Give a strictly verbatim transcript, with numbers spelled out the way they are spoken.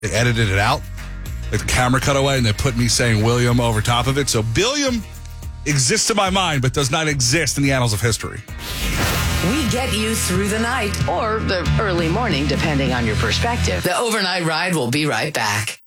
They edited it out. Like the camera cut away, and they put me saying William over top of it. So Billiam exists in my mind, but does not exist in the annals of history. We get you through the night or the early morning, depending on your perspective. The Overnight Ride will be right back.